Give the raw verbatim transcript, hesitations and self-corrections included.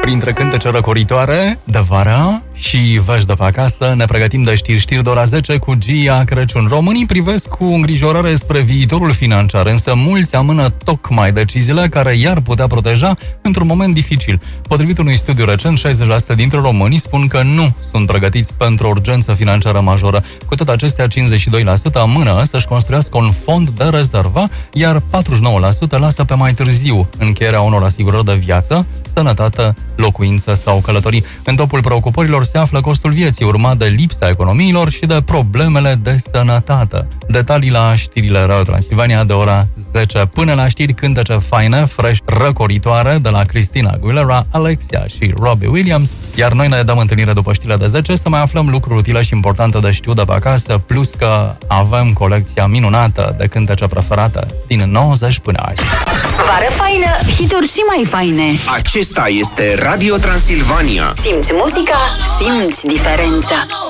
Printre cântece răcoritoare de vară și vești de pe acasă, ne pregătim de știri, știri de ora zece cu Gia Crăciun. Românii privesc cu îngrijorare spre viitorul financiar, însă mulți amână tocmai deciziile care i-ar putea proteja într-un moment dificil. Potrivit unui studiu recent, șaizeci la sută dintre români spun că nu sunt pregătiți pentru o urgență financiară majoră. Cu toate acestea, cincizeci și doi la sută amână să-și construiască un fond de rezervă, iar patruzeci și nouă la sută lasă pe mai târziu încheierea unor asigurări de viață, sănătate, locuință sau călătorii. În topul preocupărilor se află costul vieții, urmat de lipsa economiilor și de problemele de sănătate. Detalii la știrile Radio Transilvania de ora zece. Până la știri, cântece faine, fresh, răcoritoare de la Christina Aguilera, Alexia și Robbie Williams. Iar noi ne dăm întâlnire după știrile de zece să mai aflăm lucruri utile și importante de știut de pe acasă, plus că avem colecția minunată de cântece preferate din nouăzeci până azi. Vară faină, hituri și mai faine. Acesta este Radio Transilvania. Simți muzica, simți diferența.